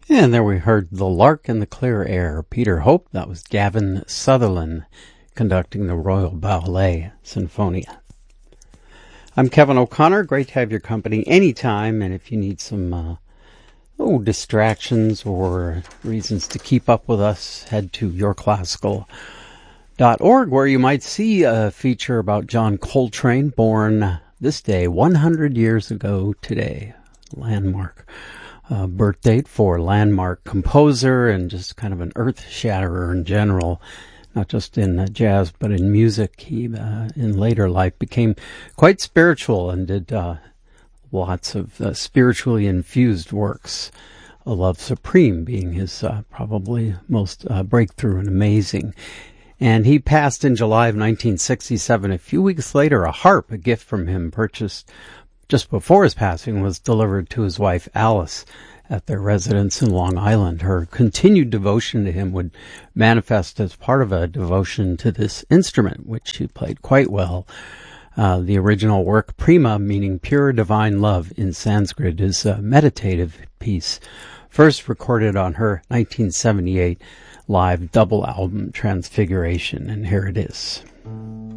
And there we heard The Lark in the Clear Air, Peter Hope. That was Gavin Sutherland conducting the Royal Ballet Sinfonia. I'm Kevin O'Connor. Great to have your company anytime. And if you need some distractions or reasons to keep up with us, head to yourclassical.org, where you might see a feature about John Coltrane, born this day 100 years ago today. Landmark birth date for landmark composer and just kind of an earth-shatterer in general, not just in jazz but in music. He, in later life, became quite spiritual and did lots of spiritually infused works. A Love Supreme being his probably most breakthrough and amazing. And he passed in July of 1967. A few weeks later, a harp, a gift from him purchased just before his passing, was delivered to his wife Alice at their residence in Long Island. Her continued devotion to him would manifest as part of a devotion to this instrument, which she played quite well. The original work, Prema, meaning pure divine love in Sanskrit, is a meditative piece, first recorded on her 1978 live double album Transfiguration, and here it is.